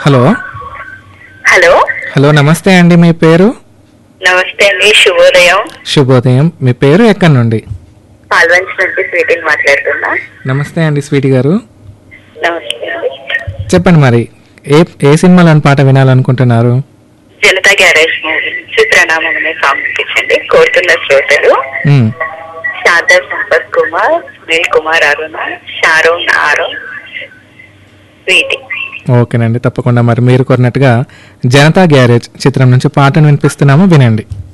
Hello hello hello నమస్తే అండి, మీ పేరు? నమస్తే అండి, శుభోదయం. శుభోదయం. మీ పేరు ఎక్కడి నుండి? పాల్వంచి నుంచి స్వీటీని మాట్లాడుతున్నా. నమస్తే అండి స్వీటీ గారు, నమస్తే అండి. చెప్పండి మరి ఏ ఏ సినిమాలోని పాట వినాలనుకుంటున్నారు? జనతా గ్యారేజ్ మూవీ చిత్రనామం అనే సాంగ్ ఇప్పించండి. కోరుతున్న శ్రోతలు మ్మ్. శారదా సంపత్ కుమార్, సునీల్ కుమార్ అరుణ, షారోన్ ఆరో, స్వీటీ. ఓకేనండి, తప్పకుండా. మరి మీరు కోరినట్టుగా జనతా గ్యారేజ్ చిత్రం నుంచి పాటను వినిపిస్తున్నాము, వినండి.